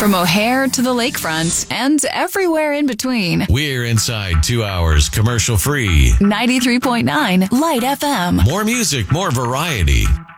From O'Hare to the lakefront and everywhere in between. We're inside 2 hours commercial free. 93.9 Light FM. More music, more variety.